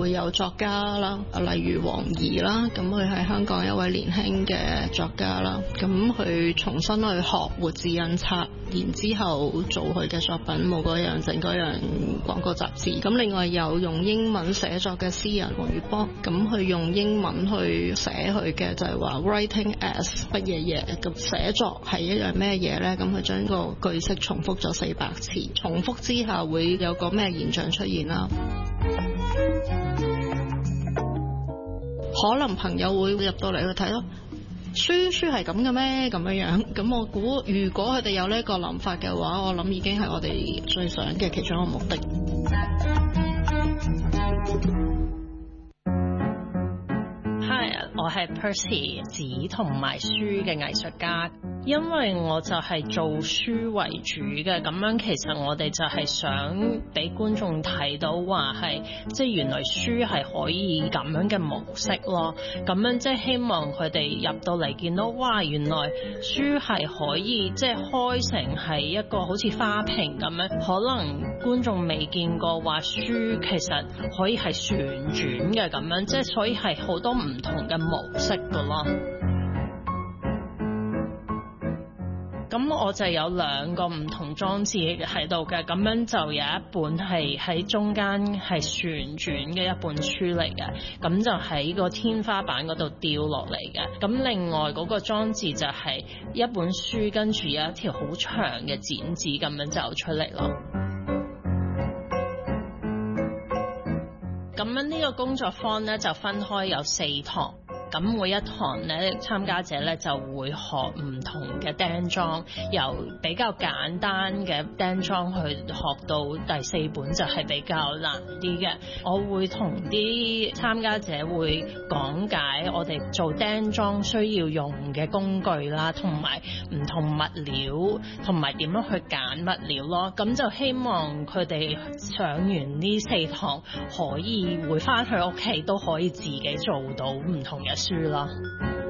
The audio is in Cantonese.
會有作家啦，例如黃怡啦，咁佢係香港一位年輕嘅作家啦，咁佢重新去學活字印刷，然之後做佢嘅作品，冇嗰樣整嗰樣廣告雜誌。咁另外有用英文寫作嘅詩人黃月波，咁佢用英文去寫佢嘅就係話 writing as 乜嘢嘢，咁寫作係一樣咩嘢呢？咁佢將個句式重複咗400次，重複之下會有個咩現象出現啦？可能朋友會入到嚟去睇咯，書係咁嘅咩？咁樣，咁我估如果佢哋有呢個諗法嘅話，我諗已經係我哋最想嘅其中一個目的。 Hi， 我係 Percy 紙同埋書嘅藝術家。因為我就係做書為主嘅，咁樣其實我哋就係想俾觀眾睇到話係，即係原來書係可以咁樣嘅模式咯。咁樣即係希望佢哋入到嚟見到，哇！原來書係可以即係開成係一個好似花瓶咁樣，可能觀眾未見過話書其實可以係旋轉嘅咁樣，即係所以係好多唔同嘅模式㗎咯。咁我就有2個唔同裝置喺度嘅，咁樣就有一本係喺中間係旋轉嘅一本書嚟嘅，咁就喺個天花板嗰度掉落嚟嘅。咁另外嗰個裝置就係一本書跟住有一條好長嘅剪紙咁樣就出嚟咯。咁樣呢個工作坊呢，就分開有4堂。咁每一堂咧，參加者咧就會學唔同嘅釘裝，由比較簡單嘅釘裝去學到第4本就係比較難啲嘅。我會同啲參加者會講解我哋做釘裝需要用嘅工具啦，同埋唔同物料，同埋點樣去揀物料咯。咁就希望佢哋上完呢4堂，可以會返去屋企都可以自己做到唔同嘅書啦。